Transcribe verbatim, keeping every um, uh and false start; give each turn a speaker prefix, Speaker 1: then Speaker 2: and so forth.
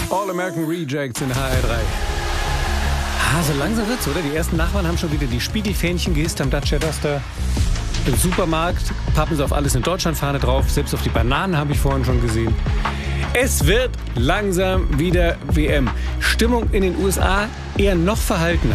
Speaker 1: All American Rejects in H R drei. Ah, so langsam wird's, oder? Die ersten Nachbarn haben schon wieder die Spiegelfähnchen gehisst am Dacia Duster. Im Supermarkt pappen sie auf alles in Deutschland-Fahne drauf. Selbst auf die Bananen habe ich vorhin schon gesehen. Es wird langsam wieder W M. Stimmung in den U S A eher noch verhaltener.